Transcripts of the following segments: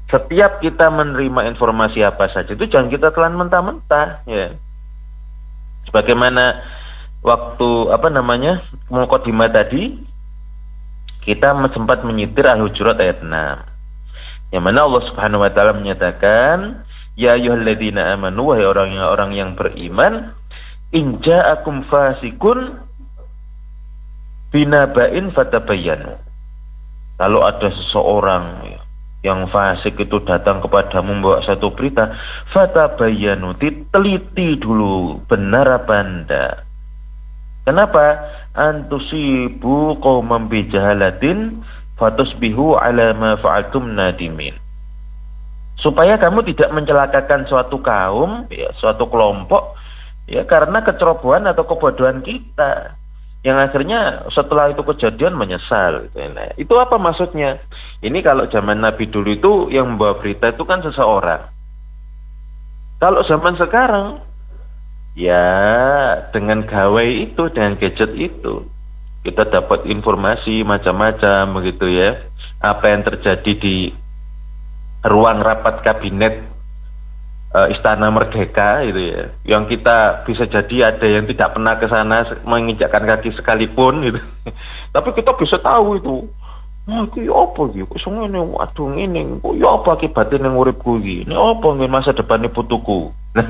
Setiap kita menerima informasi apa saja itu jangan kita telan mentah-mentah ya. Sebagaimana waktu mukadimah tadi kita sempat menyitir Al-Hujurat ayat 6. Yang mana Allah Subhanahu wa taala menyatakan, ya ayyuhalladzina amanu, wahai orang yang beriman, in ja'akum fasikun binaba'in fatabayyanu. Kalau ada seseorang yang fasik itu datang kepadamu membawa satu berita, fatabayyanu, teliti dulu benar apa enggak. Kenapa? Antusibu qauman bijahalatin fatusbihu ala ma fa'altum nadimin. Supaya kamu tidak mencelakakan suatu kaum, ya, suatu kelompok, ya, karena kecerobohan atau kebodohan kita, yang akhirnya setelah itu kejadian menyesal. Nah, itu apa maksudnya? Ini kalau zaman Nabi dulu itu yang membawa berita itu kan seseorang. Kalau zaman sekarang, ya dengan gawai itu, dengan gadget itu, kita dapat informasi macam-macam begitu ya. Apa yang terjadi di ruang rapat kabinet Istana Merdeka itu ya, yang kita bisa jadi ada yang tidak pernah ke sana menginjakkan kaki sekalipun gitu. Tapi kita bisa tahu itu. Nah, iki apa iki? Kok ngene, waduh ngene. Kok ya apa akibatnya nang uripku iki? Ini apa ngen masa depan putuku?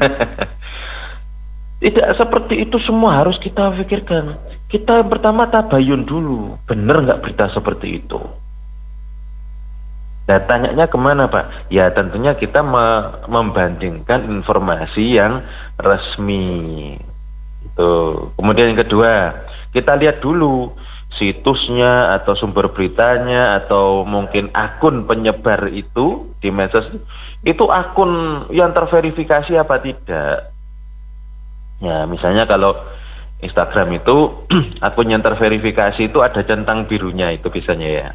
Tidak seperti itu semua harus kita pikirkan. Kita pertama tabayun dulu, benar nggak berita seperti itu? Nah, tanyanya kemana Pak? Ya tentunya kita membandingkan informasi yang resmi. Itu. Kemudian yang kedua, kita lihat dulu situsnya atau sumber beritanya atau mungkin akun penyebar itu di medsos itu akun yang terverifikasi apa tidak. Ya misalnya kalau Instagram itu akun yang terverifikasi itu ada centang birunya itu biasanya ya.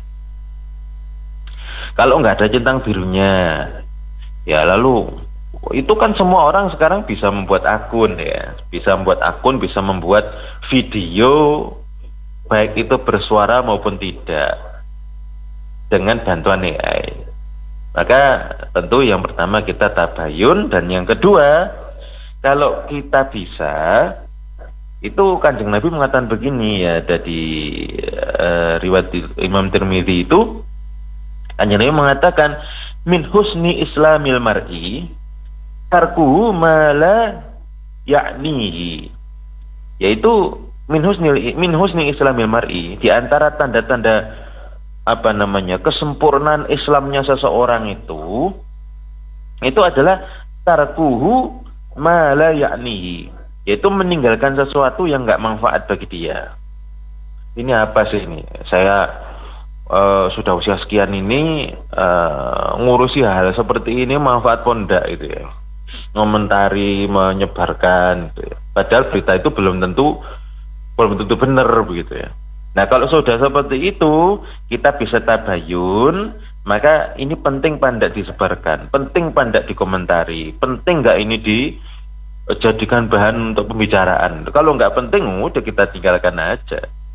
Kalau nggak ada centang birunya, ya lalu itu kan semua orang sekarang bisa membuat akun ya, bisa membuat akun, bisa membuat video, baik itu bersuara maupun tidak, dengan bantuan AI. Maka tentu yang pertama kita tabayun, dan yang kedua, kalau kita bisa, itu Kanjeng Nabi mengatakan begini ya, dari riwayat Imam Tirmidzi itu. Kanjeng Nabi mengatakan min husni islamil mar'i tarkuhu ma la ya'nihi, yaitu min husni islamil mar'i, di antara tanda-tanda kesempurnaan Islamnya seseorang itu adalah tarkuhu ma la ya'nihi, yaitu meninggalkan sesuatu yang enggak manfaat bagi dia. Ini apa sih ini? Saya sudah usia sekian ini ngurusi hal seperti ini manfaat pun enggak gitu ya, ngomentari, menyebarkan gitu ya. Padahal berita itu belum tentu benar begitu ya. Nah kalau sudah seperti itu kita bisa tabayun, maka ini penting pandak disebarkan, penting pandak dikomentari, penting enggak ini dijadikan bahan untuk pembicaraan. Kalau enggak penting udah kita tinggalkan aja.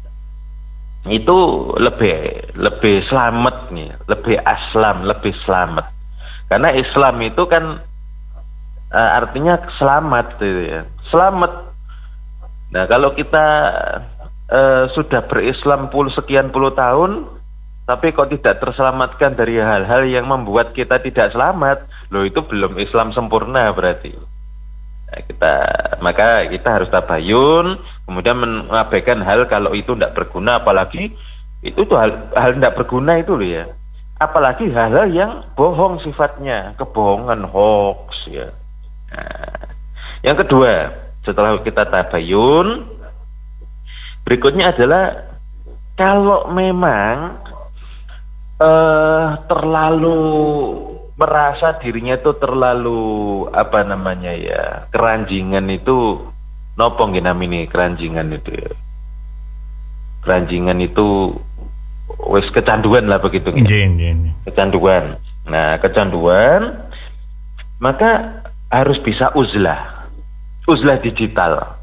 Itu lebih selamat nih, lebih selamat. Karena Islam itu kan artinya selamat gitu ya. Selamat. Nah, kalau kita sudah berislam sekian puluh tahun tapi kok tidak terselamatkan dari hal-hal yang membuat kita tidak selamat, loh itu belum Islam sempurna berarti. Nah, maka kita harus tabayun, kemudian mengabaikan hal kalau itu tidak berguna, apalagi itu tuh hal tidak berguna itu loh ya, apalagi hal-hal yang bohong sifatnya, kebohongan, hoax ya. Nah, yang kedua, setelah kita tabayun, berikutnya adalah kalau memang terlalu merasa dirinya itu terlalu keranjingan itu, nopo nggih namine keranjingan itu ya. Keranjingan itu wis kecanduan lah begitu ya. Kecanduan. Nah, kecanduan maka harus bisa uzlah digital.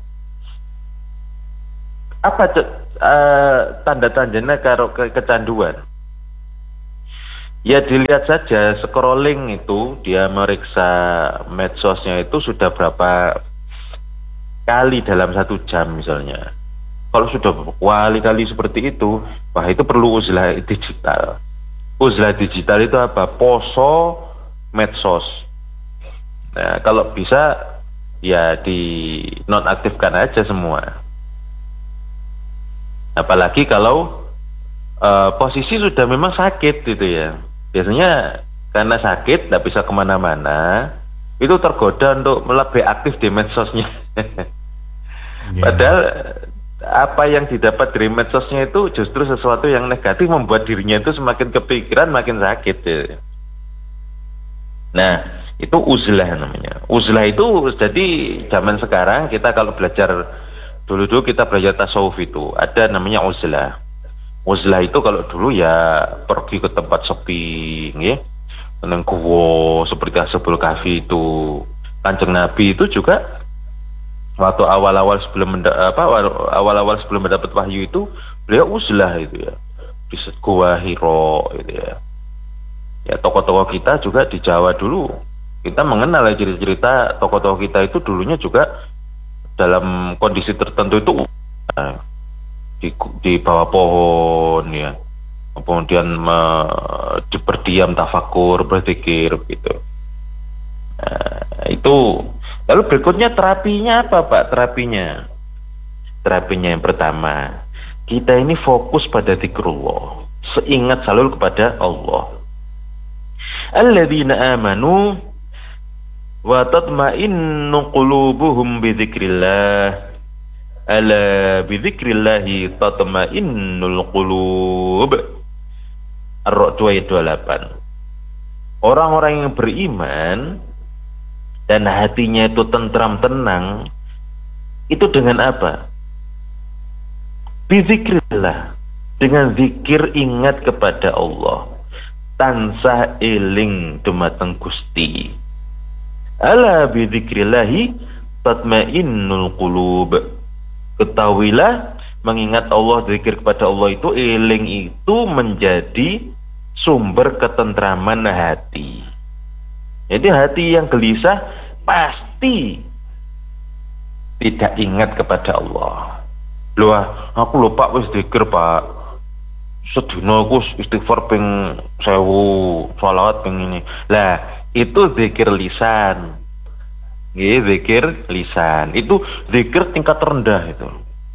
Apa tanda-tandanya karo kecanduan? Ya dilihat saja scrolling itu, dia meriksa medsosnya itu sudah berapa kali dalam 1 jam misalnya. Kalau sudah berkali-kali seperti itu, wah itu perlu uzlah digital. Uzlah digital itu apa? Poso medsos. Nah, kalau bisa ya di nonaktifkan aja semua. Apalagi kalau posisi sudah memang sakit gitu ya. Biasanya karena sakit tidak bisa kemana-mana, itu tergoda untuk lebih aktif di medsosnya. Padahal apa yang didapat dari medsosnya itu justru sesuatu yang negatif, membuat dirinya itu semakin kepikiran, makin sakit ya. Nah, itu uzlah namanya. Uzlah itu jadi zaman sekarang kita kalau belajar, dulu kita belajar tasawuf itu ada namanya uzlah. Uzlah itu kalau dulu ya pergi ke tempat sepi, ya, meneng guwa seperti Ashabul Kahfi itu. Kanjeng Nabi itu juga waktu awal-awal sebelum mendapat wahyu itu beliau uzlah itu ya di Gua Hiro itu ya. Ya tokoh-tokoh kita juga di Jawa dulu kita mengenal ya cerita-cerita tokoh-tokoh kita itu dulunya juga dalam kondisi tertentu itu di bawah pohon ya, kemudian berdiam tafakur berzikir gitu. Nah, itu. Lalu berikutnya terapinya apa Pak? Terapinya yang pertama, kita ini fokus pada zikrullah, seingat selalu kepada Allah. Alladzina amanu wa tatma'innu qulubuhum bi dzikrillah. Ala bi dzikrillahi tatma'innul qulub. Ar-Ra'd 28. Orang-orang yang beriman dan hatinya itu tentram tenang, itu dengan apa? Bizikrillah, dengan zikir ingat kepada Allah, tansah eling dumateng Gusti. Ala bizikrillahi tatmainnul qulub. Ketahuilah, mengingat Allah, zikir kepada Allah itu, eling itu menjadi sumber ketentraman hati. Jadi hati yang gelisah pasti tidak ingat kepada Allah. Loh, aku lupa wis zikir Pak. Sedina aku istighfar ping 1000, sholawat ping ini. Lah, itu zikir lisan. Nggih, zikir lisan. Itu zikir tingkat rendah itu.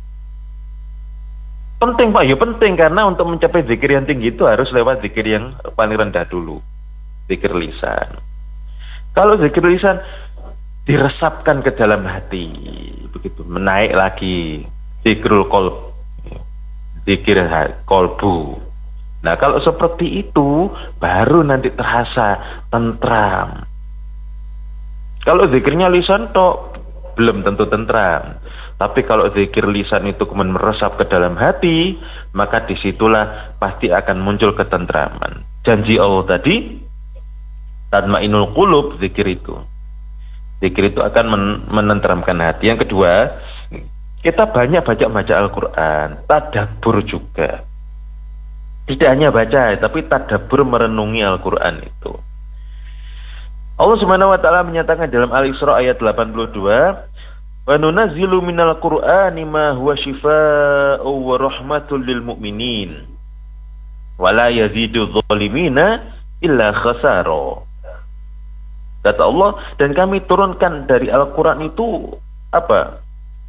Penting Pak, ya penting karena untuk mencapai zikir yang tinggi itu harus lewat zikir yang paling rendah dulu. Zikir lisan. Kalau zikir lisan diresapkan ke dalam hati, begitu menaik lagi zikrul qalb, zikir kolbu. Nah kalau seperti itu baru nanti terasa tentram. Kalau zikirnya lisan tok belum tentu tentram. Tapi kalau zikir lisan itu kemudian meresap ke dalam hati, maka disitulah pasti akan muncul ketentraman. Janji Allah tadi, tatmainul qulub, zikir itu akan menenteramkan hati. Yang kedua, kita banyak baca Al-Quran, tadabbur juga. Tidak hanya baca, tapi tadabbur, merenungi Al-Quran itu. Allah Subhanahu wa taala menyatakan dalam Al-Isra ayat 82, wa nunazzilu minal Qur'ani ma huwa syifaa'u wa rahmatul lil mu'minin wa la yazidu dzalimina illa khasara. Kata Allah, dan kami turunkan dari Al-Quran itu apa?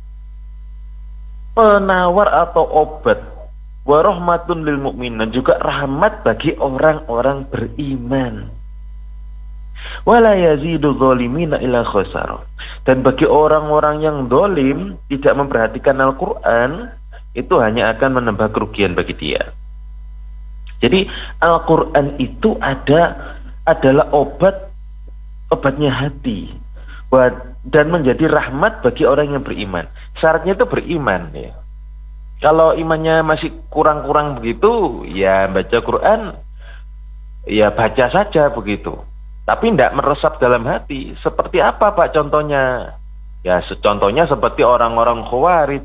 Penawar atau obat, wa rahmatun lil mu'minin, dan juga rahmat bagi orang-orang beriman. Wala yazidu zalimina illa khasara. Dan bagi orang-orang yang zalim, tidak memperhatikan Al-Quran, itu hanya akan menambah kerugian bagi dia. Jadi Al-Quran itu adalah obatnya hati, dan menjadi rahmat bagi orang yang beriman. Syaratnya itu beriman ya. Kalau imannya masih kurang-kurang begitu, ya baca Quran ya baca saja begitu, tapi tidak meresap dalam hati. Seperti apa Pak contohnya? Ya contohnya seperti orang-orang Khawarij.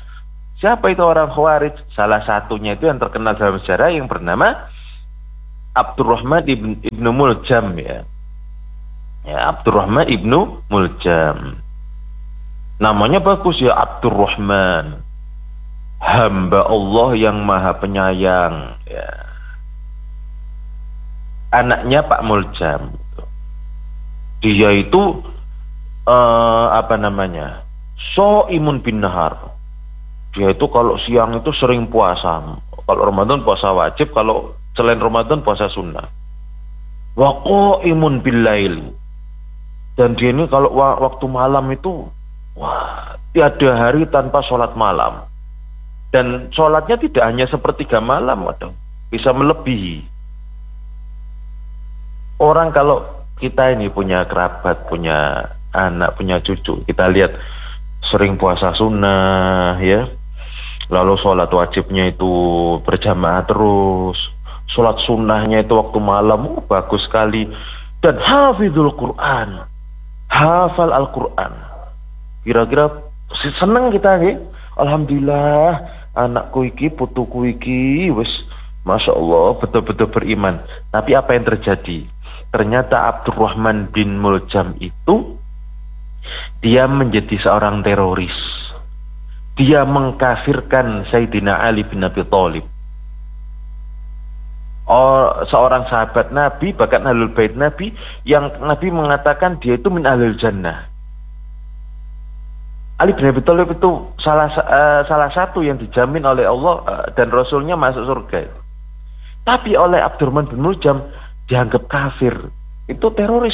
Siapa itu orang Khawarij? Salah satunya itu yang terkenal dalam sejarah yang bernama Abdurrahman ibnu Muljam ya. Ya, Abdurrahman ibnu Muljam. Namanya bagus ya, Abdurrahman. Hamba Allah yang Maha Penyayang ya. Anaknya Pak Muljam. Dia itu So'imun bin nahar. Dia itu kalau siang itu sering puasa. Kalau Ramadan puasa wajib, kalau selain Ramadan puasa sunnah. Wa qa'imun bil lail. Dan dia ini kalau waktu malam itu tiada hari tanpa sholat malam. Dan sholatnya tidak hanya sepertiga malam, bisa melebihi. Orang kalau kita ini punya kerabat, punya anak, punya cucu, kita lihat sering puasa sunnah ya, lalu sholat wajibnya itu berjamaah terus, sholat sunnahnya itu waktu malam bagus sekali, dan hafizul Quran, hafal Al-Quran. Kira-kira seneng kita nih, alhamdulillah anakku iki, putuku iki wis masya Allah betul-betul beriman. Tapi apa yang terjadi? Ternyata Abdurrahman bin Muljam itu dia menjadi seorang teroris. Dia mengkafirkan Sayyidina Ali bin Abi Thalib, seorang sahabat Nabi, bahkan ahlul bait Nabi, yang Nabi mengatakan dia itu min ahlul jannah. Ali bin Abi Thalib itu salah satu yang dijamin oleh Allah dan Rasulnya masuk surga. Tapi oleh Abdurrahman bin Muljam dianggap kafir, itu teroris.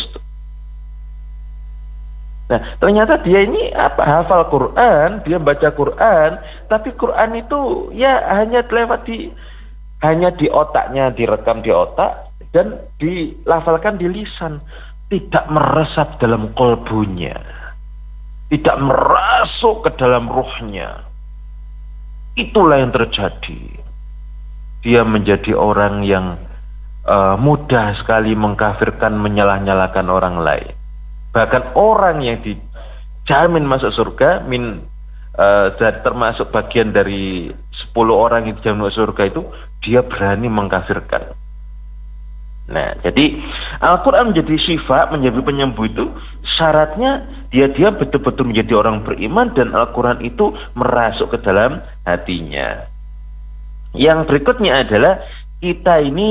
Nah, ternyata dia ini hafal Quran, dia baca Quran, tapi Quran itu ya hanya di otaknya, direkam di otak dan dilafalkan di lisan, tidak meresap dalam kolbunya, tidak merasuk ke dalam ruhnya. Itulah yang terjadi. Dia menjadi orang yang mudah sekali mengkafirkan, menyalah-nyalahkan orang lain. Bahkan orang yang dijamin masuk surga termasuk bagian dari 10 orang yang dijamin masuk surga itu, dia berani mengkafirkan. Nah, jadi Al-Quran menjadi syifa, menjadi penyembuh itu syaratnya dia betul-betul menjadi orang beriman dan Al-Quran itu merasuk ke dalam hatinya. Yang berikutnya adalah kita ini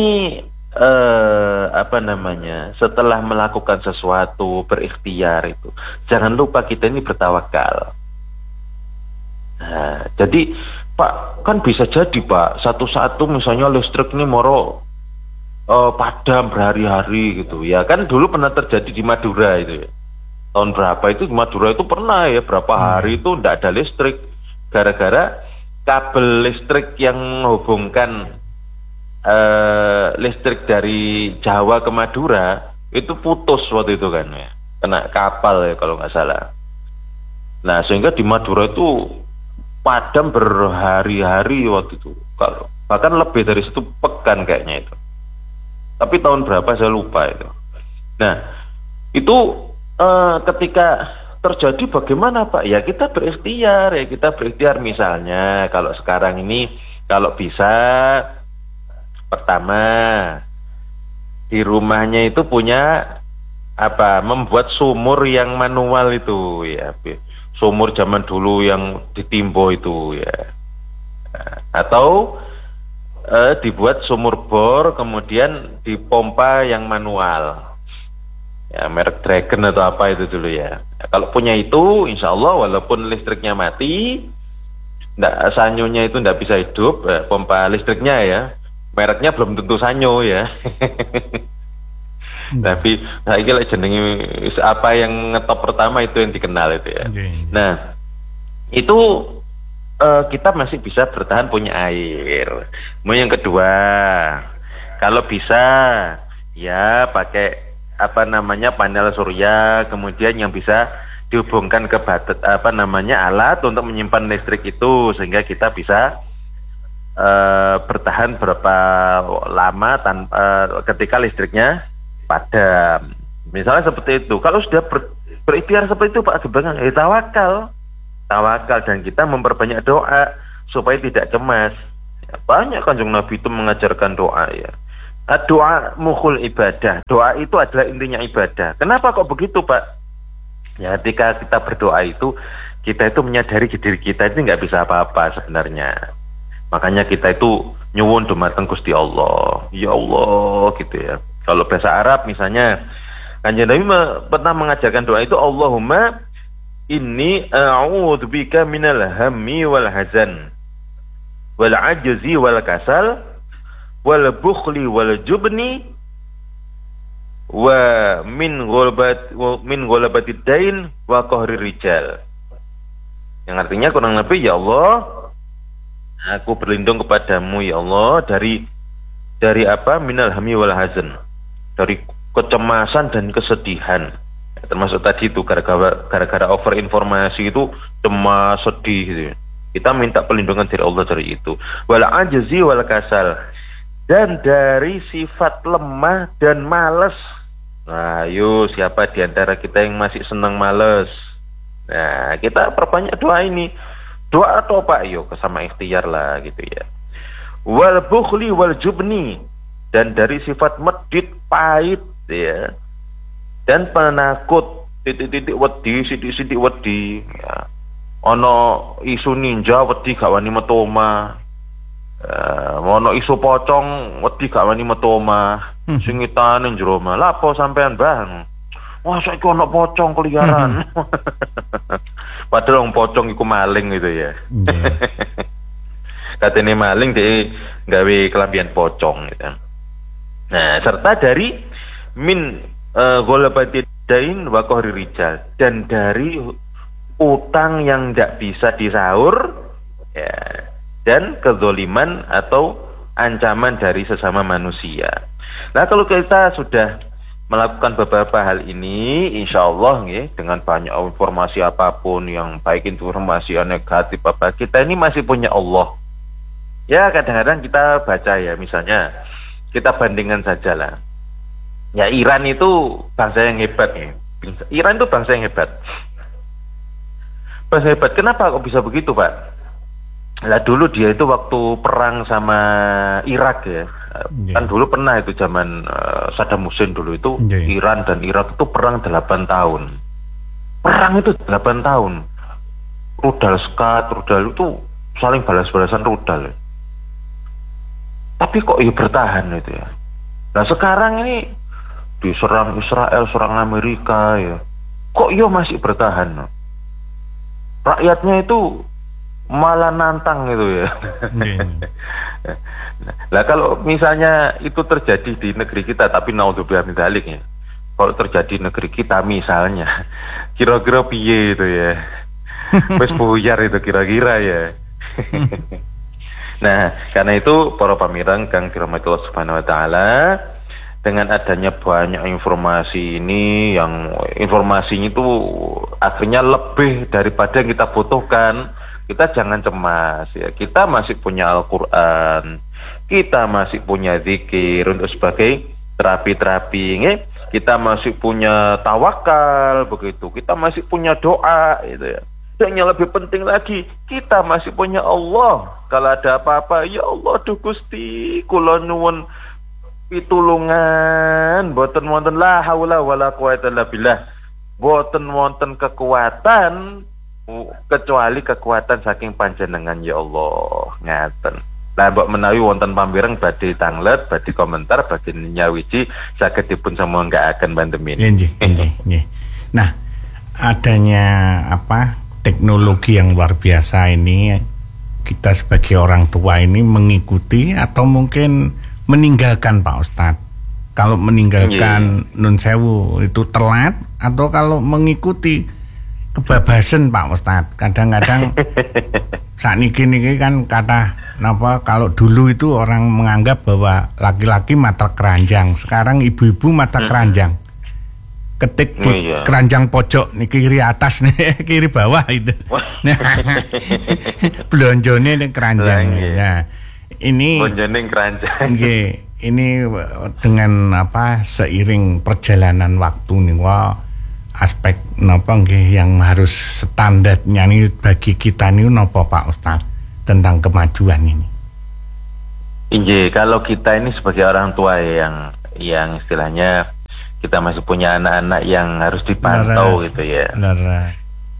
setelah melakukan sesuatu, berikhtiar itu, jangan lupa kita ini bertawakal. Nah, jadi Pak, kan bisa jadi Pak, satu-satu misalnya listrik ini moro padam berhari-hari gitu ya, kan dulu pernah terjadi di Madura itu ya. Tahun berapa itu di Madura itu pernah ya, berapa hari itu tidak ada listrik gara-gara kabel listrik yang menghubungkan listrik dari Jawa ke Madura itu putus waktu itu kan ya, kena kapal ya kalau nggak salah. Nah, sehingga di Madura itu padam berhari-hari waktu itu, kalau bahkan lebih dari 1 pekan kayaknya itu. Tapi tahun berapa saya lupa itu. Nah, itu ketika terjadi bagaimana Pak? Ya kita berikhtiar, misalnya kalau sekarang ini kalau bisa, pertama di rumahnya itu punya membuat sumur yang manual itu ya, sumur zaman dulu yang ditimbo itu ya, atau dibuat sumur bor kemudian dipompa yang manual ya, merek Dragon atau apa itu dulu ya. Kalau punya itu insya Allah walaupun listriknya mati, sanyonya itu tidak bisa hidup, pompa listriknya ya, mereknya belum tentu sanyo ya. Tapi saya kira jenenge apa yang ngetop pertama itu yang dikenal itu ya. Nah, itu kita masih bisa bertahan punya air. Kemudian yang kedua, kalau bisa ya pakai panel surya, kemudian yang bisa dihubungkan ke alat untuk menyimpan listrik itu, sehingga kita bisa bertahan berapa lama ketika listriknya padam. Misalnya seperti itu. Kalau sudah berikhtiar seperti itu Pak Gebangan, tawakal dan kita memperbanyak doa supaya tidak cemas ya, banyak Kanjeng Nabi itu mengajarkan doa ya. Doa mukhul ibadah. Doa itu adalah intinya ibadah. Kenapa kok begitu, Pak? Ya, ketika kita berdoa itu, kita itu menyadari diri kita itu nggak bisa apa-apa sebenarnya. Makanya kita itu nyuwun dumateng Gusti Allah. Ya Allah, gitu ya. Kalau bahasa Arab misalnya, Kanjeng Nabi pernah mengajarkan doa itu, Allahumma inni a'udzubika minal hammi wal hazan wal ajzi wal kasal wal bukhli wal jubni wa min ghalabatid dain wa qahri rijal. Yang artinya kurang lebih, ya Allah, aku berlindung kepadamu ya Allah dari apa? Minal hammi wal hazan, dari kecemasan dan kesedihan. Termasuk tadi itu gara-gara over informasi itu cemas, sedih gitu. Kita minta perlindungan dari Allah dari itu. Wal ajzi wal kasal, dan dari sifat lemah dan malas. Nah, yuk, siapa di antara kita yang masih senang malas? Nah, kita perbanyak doa ini. Doa atau apa? Yuk, sama ikhtiar lah gitu ya. Wal bukhli wal jubni, dan dari sifat medit, pahit ya, dan penakut, titik-titik wedi, sidik-sidik wedi ya. Ono isu ninja wedi gak wani metu omah. Ono isu pocong wedi gak wani metu omah. Sing ngitane jero omah. Lapo sampean, Bang? Wah, saiki ono pocong keliaran. Padahal wong pocong iku maling gitu ya. Katene maling dhek gawe kelambian pocong gitu. Nah, serta dari min ghalabatid dain wa qahri rijal, dan dari utang yang tidak bisa disaur ya, dan kezoliman atau ancaman dari sesama manusia. Nah, kalau kita sudah melakukan beberapa hal ini, insya Allah ya, dengan banyak informasi apapun, yang baik informasi yang negatif apa, kita ini masih punya Allah. Ya, kadang-kadang kita baca ya, misalnya kita bandingkan saja lah. Ya, Iran itu bangsa yang hebat ya. Iran itu bangsa yang hebat. Bangsa hebat. Kenapa kok bisa begitu, Pak? Lah, dulu dia itu waktu perang sama Irak ya. Kan dulu pernah itu zaman Saddam Hussein dulu itu, Iran dan Irak itu perang 8 tahun. Perang itu 8 tahun. Rudal skat, rudal itu saling balas-balasan rudal. Tapi kok ya bertahan itu ya. Nah, sekarang ini diserang Israel, serang Amerika ya. Kok ya masih bertahan? Rakyatnya itu malah nantang gitu ya. Nah, kalau misalnya itu terjadi di negeri kita, tapi naudzubillah min dzalik ya. Kalau terjadi di negeri kita misalnya, kira-kira piye itu ya. Wes buyar itu kira-kira ya. Nah, karena itu para pamirang kang dirahmati Allah Subhanahu wa taala, dengan adanya banyak informasi ini, yang informasinya itu akhirnya lebih daripada yang kita butuhkan, kita jangan cemas ya. Kita masih punya Al-Qur'an, kita masih punya zikir untuk sebagai terapi-terapi ya. Kita masih punya tawakal begitu, kita masih punya doa gitu ya. Dan yang lebih penting lagi, kita masih punya Allah. Kalau ada apa-apa, ya Allah duh Gusti, kula nuwun pitulungan, boten wonten la haula wala quwata illa billah. Boten wonten kekuatan kecuali kekuatan saking panjenengan ya Allah. Ngaten. Lah mbok menawi wonten pamireng badhe tanglet, badhe komentar, badhe nyawiji saged dipun samanggaken bantemin. Nggih. Nah, adanya apa? Teknologi yang luar biasa ini, kita sebagai orang tua ini mengikuti atau mungkin meninggalkan Pak Ustadz. Kalau meninggalkan nun sewu itu telat, atau kalau mengikuti kebebasan Pak Ustadz. Kadang-kadang saat ini kan kata napa, kalau dulu itu orang menganggap bahwa laki-laki mata keranjang, sekarang ibu-ibu mata keranjang. Ketik di keranjang pojok nih, kiri atas nih, kiri bawah itu. Nah, belonjone ning keranjang. Nah, ini belonjone keranjang. Nggih, ini dengan apa, seiring perjalanan waktu nih, wah, aspek napa nggih yang harus standarnya nih bagi kita nih napa Pak Ustadz tentang kemajuan ini. Inje, kalau kita ini sebagai orang tua yang istilahnya kita masih punya anak-anak yang harus dipantau Laras. gitu ya. Laras.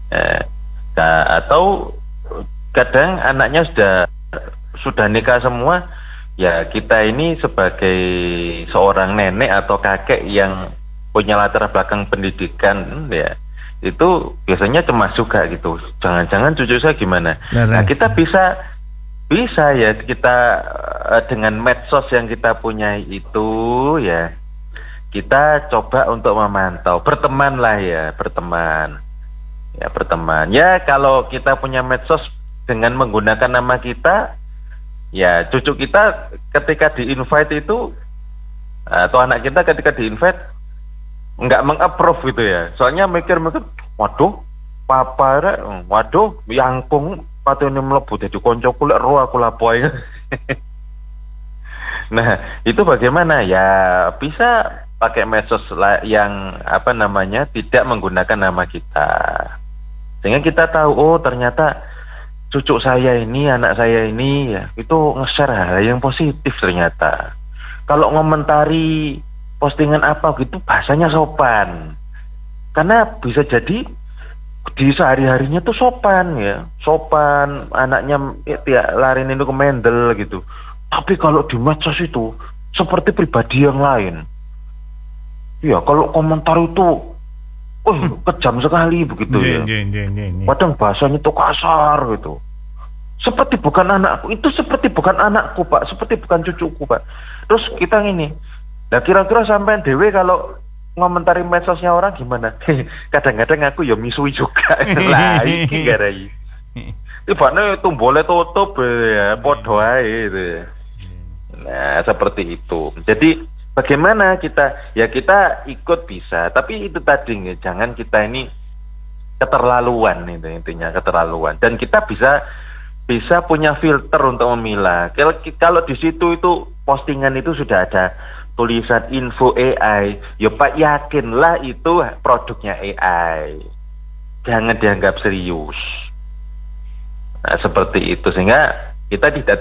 Atau kadang anaknya sudah nikah semua, ya kita ini sebagai seorang nenek atau kakek yang punya latar belakang pendidikan ya, itu biasanya cemas juga gitu. Jangan-jangan cucu saya gimana? Laras. Nah, kita bisa ya kita dengan medsos yang kita punya itu ya, kita coba untuk memantau, berteman ya, kalau kita punya medsos dengan menggunakan nama kita, ya cucu kita ketika di-invite itu atau anak kita ketika di-invite nggak meng-approve gitu ya, soalnya mikir waduh papa waduh yangkung patene mlebu dadi koncoku lek ro aku lapoe. Nah, itu bagaimana? Ya bisa pakai medsos yang tidak menggunakan nama kita. Sehingga kita tahu, oh ternyata cucu saya ini, anak saya ini ya, itu nge-share hal yang positif ternyata. Kalau ngomentari postingan apa gitu bahasanya sopan. Karena bisa jadi di sehari-harinya tuh sopan, anaknya ya larin itu ke mendel gitu. Tapi kalau di medsos itu seperti pribadi yang lain. Ya kalau komentar itu kejam sekali begitu ya. Kadang bahasanya tuh kasar gitu. Seperti bukan anakku, itu seperti bukan anakku Pak, seperti bukan cucuku Pak. Terus kita ini, nah kira-kira sampai dewe kalau ngomentari medsosnya orang gimana? Kadang-kadang aku ya misui juga. Lah iki garai. Tibane tumbole tutup ya, podo ae gitu. Nah, seperti itu. Jadi bagaimana kita ikut bisa, tapi itu tadi jangan kita ini keterlaluan, itu intinya keterlaluan. Dan kita bisa punya filter untuk memilah. Kalau di situ itu postingan itu sudah ada tulisan info AI, ya Pak yakinlah itu produknya AI, jangan dianggap serius. Nah, seperti itu sehingga kita tidak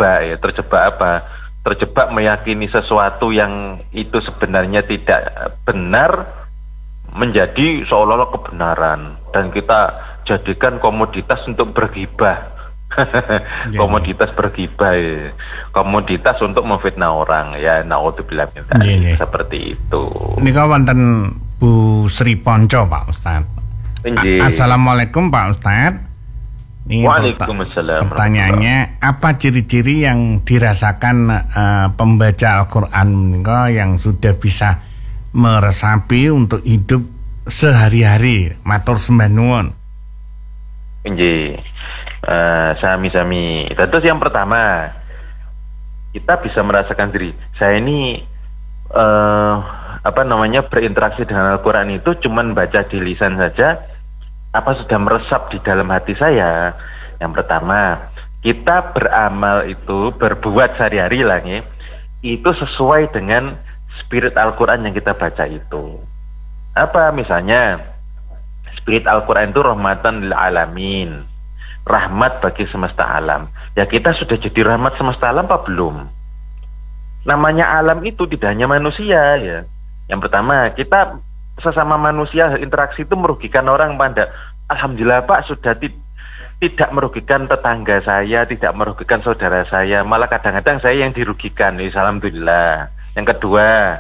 terjebak meyakini sesuatu yang itu sebenarnya tidak benar menjadi seolah-olah kebenaran dan kita jadikan komoditas untuk bergibah. Komoditas bergibah ya. Komoditas untuk memfitnah orang ya, naudzubillah seperti itu. Nika wonten Bu Sri Ponco Pak Ustad. Assalamualaikum Pak Ustad. Waalaikumsalam. Pertanyaannya, apa ciri-ciri yang dirasakan pembaca Al-Quran yang sudah bisa meresapi untuk hidup sehari-hari? Matur sembah nuwun. Sami-sami. Tentu yang pertama, kita bisa merasakan diri saya ini berinteraksi dengan Al-Quran itu cuman baca di lisan saja, apa sudah meresap di dalam hati saya. Yang pertama, kita beramal itu, berbuat sehari-hari itu sesuai dengan spirit Al-Quran yang kita baca itu. Apa misalnya spirit Al-Quran itu rahmatan lil alamin, rahmat bagi semesta alam. Ya kita sudah jadi rahmat semesta alam apa belum? Namanya alam itu tidak hanya manusia ya. Yang pertama, kita sesama manusia interaksi itu merugikan orang pada. Alhamdulillah Pak, sudah tidak merugikan tetangga saya, tidak merugikan saudara saya, malah kadang-kadang saya yang dirugikan. Alhamdulillah. Yang kedua,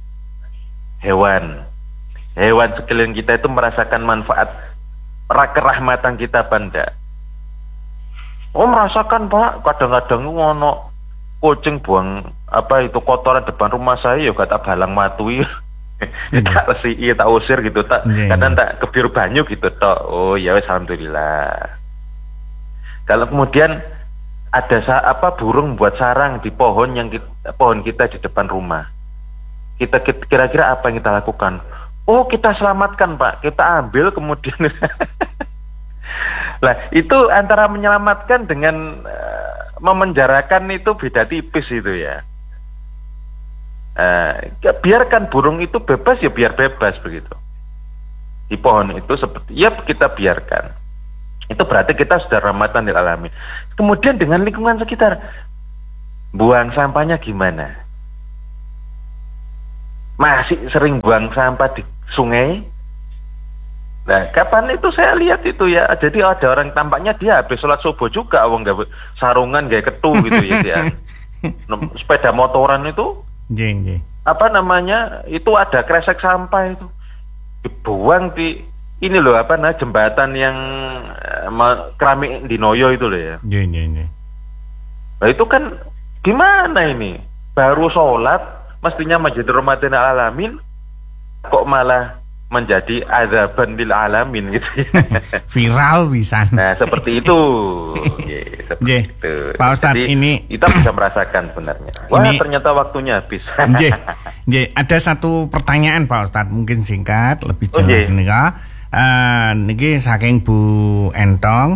hewan sekeliling kita itu merasakan manfaat kerahmatan kita benda. Oh merasakan Pak, kadang-kadang ngono kucing buang kotoran depan rumah saya ya gak tak balang matui. Tak resi, tak usir gitu, kadang tak kebir banyu gitu tok. Oh ya wes alhamdulillah. Kalau kemudian ada burung buat sarang di pohon pohon kita di depan rumah, kita kira-kira apa yang kita lakukan? Oh kita selamatkan Pak, kita ambil kemudian. Lah itu antara menyelamatkan dengan memenjarakan itu beda tipis itu ya. Biarkan burung itu bebas ya, biar bebas begitu. Di pohon itu seperti ya kita biarkan. Itu berarti kita sudah rahmatan lil alamin. Kemudian dengan lingkungan sekitar, buang sampahnya gimana? Masih sering buang sampah di sungai. Nah, kapan itu saya lihat itu ya. Jadi ada orang tampaknya dia habis sholat subuh juga, wong gak sarungan gak ketu gitu ya dia. Sepeda motoran itu, apa namanya? Itu ada kresek sampah itu dibuang di ini loh apa nah jembatan yang keramik di Noyo itu loh ya. Nah itu kan gimana ini? Baru sholat, mestinya Masjid Rahmatil Alamin, kok malah menjadi azaban lil alamin gitu. Viral bisa. Nah seperti itu. Seperti itu. Pak Ustadz, jadi, ini kita bisa merasakan sebenarnya. Wah ini, ternyata waktunya habis. Ada satu pertanyaan Pak Ustadz, mungkin singkat, lebih jelas nih. Niki saking Bu Entong.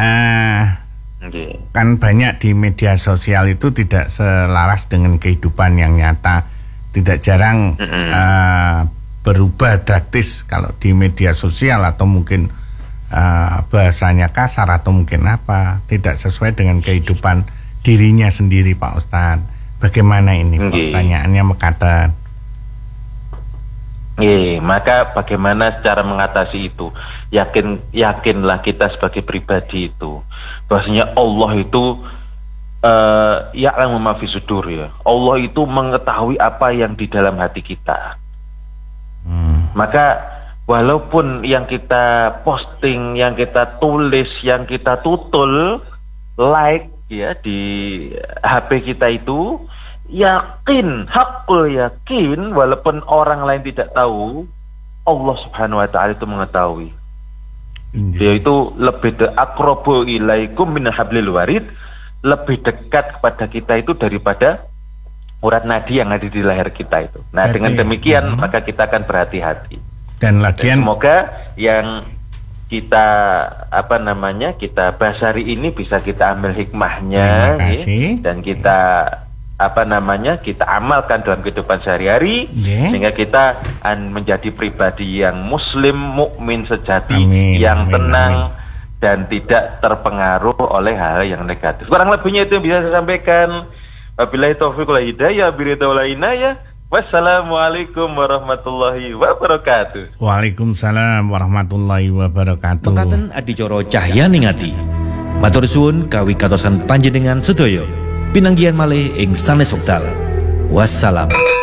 Kan banyak di media sosial itu tidak selaras dengan kehidupan yang nyata. Tidak jarang berubah drastis kalau di media sosial, atau mungkin bahasanya kasar, atau mungkin apa, tidak sesuai dengan kehidupan dirinya sendiri Pak Ustadz. Bagaimana ini? Pertanyaannya mekaten. Maka bagaimana cara mengatasi itu? Yakinlah kita sebagai pribadi itu bahwasanya Allah itu ya'lamu ma fi sudur ya. Allah itu mengetahui apa yang di dalam hati kita. Maka walaupun yang kita posting, yang kita tulis, yang kita tutul, like ya di HP kita itu, yakin, hakul yakin, walaupun orang lain tidak tahu, Allah Subhanahu wa ta'ala itu mengetahui. Dia itu lebih aqrabu ilaikum min hablil warid, lebih dekat kepada kita itu daripada urat nadi yang ada di leher kita itu. Nah, dengan demikian maka kita akan berhati-hati. Dan semoga yang kita kita bahas hari ini bisa kita ambil hikmahnya dan kita kita amalkan dalam kehidupan sehari-hari, sehingga kita menjadi pribadi yang muslim, mukmin sejati, yang tenang dan tidak terpengaruh oleh hal yang negatif. Kurang lebihnya itu yang bisa saya sampaikan. Wabillahi taufiq wal hidayah, biridha wal inayah. Wassalamualaikum warahmatullahi wabarakatuh. Waalaikumsalam warahmatullahi wabarakatuh. Mekaten adicara cahya ningati. Matur suwun kawigatosan panjenengan sedaya. Pinanggihan malih ing sanes wekdal. Wassalam.